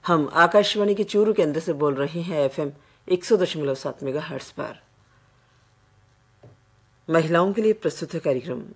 हम आकाशवाणी के चूरू केंद्र से बोल रहे हैं FM 100.7 मेगाहर्ट्ज पर। महिलाओं के लिए प्रस्तुत है कार्यक्रम